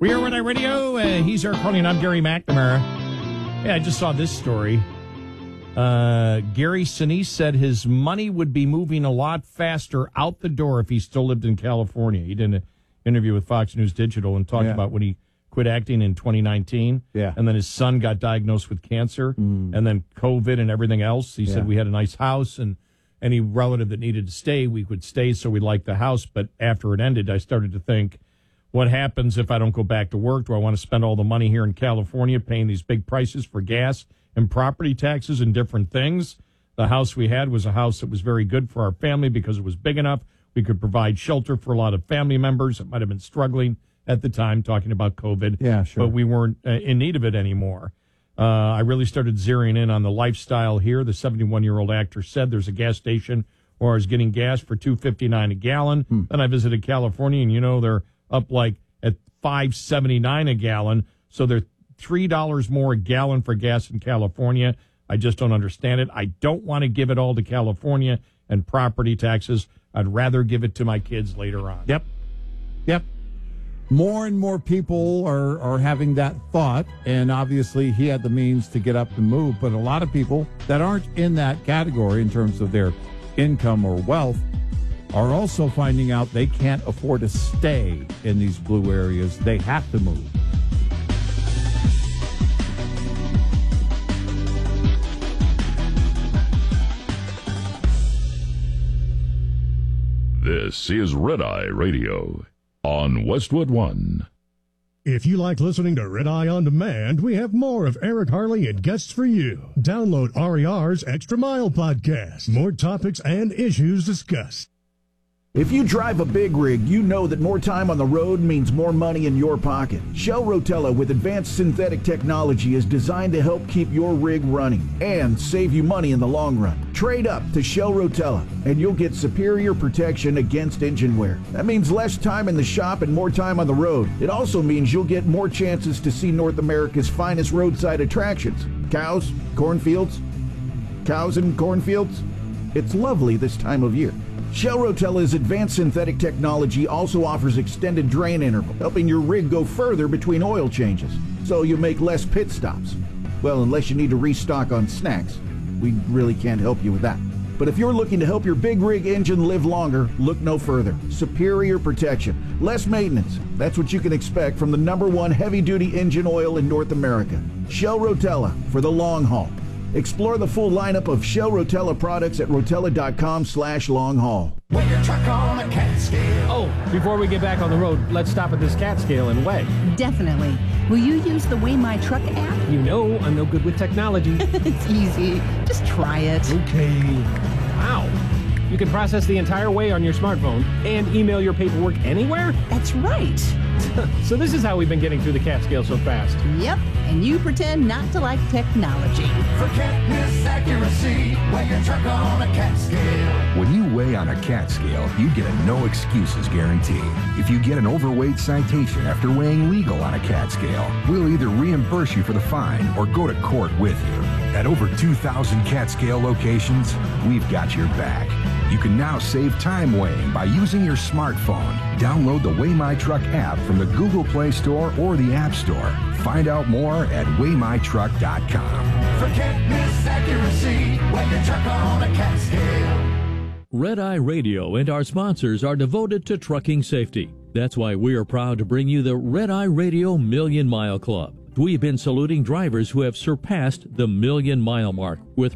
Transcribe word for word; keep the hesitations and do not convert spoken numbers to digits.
We are Red Eye Radio. Uh, he's Eric Carney, and I'm Gary McNamara. Yeah, I just saw this story. Uh, Gary Sinise said his money would be moving a lot faster out the door if he still lived in California. He did an interview with Fox News Digital and talked yeah. about when he quit acting in twenty nineteen. Yeah. And then his son got diagnosed with cancer Mm. and then COVID and everything else. He Yeah. said we had a nice house, and any relative that needed to stay, we could stay, so we liked the house. But after it ended, I started to think, what happens if I don't go back to work? Do I want to spend all the money here in California paying these big prices for gas and property taxes and different things? The house we had was a house that was very good for our family because it was big enough. We could provide shelter for a lot of family members that might have been struggling at the time, talking about COVID. Yeah, sure. But we weren't uh, in need of it anymore. Uh, I really started zeroing in on the lifestyle here. The seventy-one-year-old actor said there's a gas station where I was getting gas for two fifty-nine a gallon. Hmm. Then I visited California, and you know they're up like at five seventy-nine a gallon. So they're three dollars more a gallon for gas in California. I just don't understand it. I don't want to give it all to California and property taxes. I'd rather give it to my kids later on. Yep. Yep. More and more people are, are having that thought, and obviously he had the means to get up and move, but a lot of people that aren't in that category in terms of their income or wealth are also finding out they can't afford to stay in these blue areas. They have to move. This is Red Eye Radio on Westwood One. If you like listening to Red Eye On Demand, we have more of Eric Harley and guests for you. Download R E R's Extra Mile podcast. More topics and issues discussed. If you drive a big rig, you know that more time on the road means more money in your pocket. Shell Rotella with advanced synthetic technology is designed to help keep your rig running and save you money in the long run. Trade up to Shell Rotella and you'll get superior protection against engine wear. That means less time in the shop and more time on the road. It also means you'll get more chances to see North America's finest roadside attractions. Cows, cornfields, cows and cornfields. It's lovely this time of year. Shell Rotella's advanced synthetic technology also offers extended drain interval, helping your rig go further between oil changes, so you make less pit stops. Well, unless you need to restock on snacks. We really can't help you with that. But if you're looking to help your big rig engine live longer, look no further. Superior protection, less maintenance. That's what you can expect from the number one heavy-duty engine oil in North America. Shell Rotella for the long haul. Explore the full lineup of Shell Rotella products at rotella.com slash long haul. Weigh your truck on a cat scale. Oh, before we get back on the road, let's stop at this cat scale and weigh. Definitely. Will you use the Weigh My Truck app? You know I'm no good with technology. It's easy. Just try it. Okay. Wow. You can process the entire weigh on your smartphone and email your paperwork anywhere? That's right. So this is how we've been getting through the cat scale so fast. Yep. And you pretend not to like technology. Forget Miss Accuracy. Weigh your truck on a cat scale. When you weigh on a cat scale, you get a no excuses guarantee. If you get an overweight citation after weighing legal on a cat scale, we'll either reimburse you for the fine or go to court with you. At over two thousand cat scale locations, we've got your back. You can now save time weighing by using your smartphone. Download the Weigh My Truck app from the Google Play Store or the App Store. Find out more at weigh my truck dot com. Forget Miss Accuracy. Weigh your truck on a cat scale. Red Eye Radio and our sponsors are devoted to trucking safety. That's why we are proud to bring you the Red Eye Radio Million Mile Club. We've been saluting drivers who have surpassed the million mile mark with